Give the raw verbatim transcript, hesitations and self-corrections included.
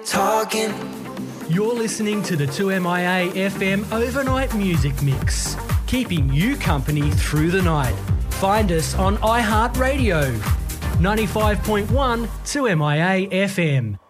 Talking. You're listening to the two M I A F M Overnight Music Mix, keeping you company through the night. Find us on iHeartRadio, ninety-five point one two M I A F M.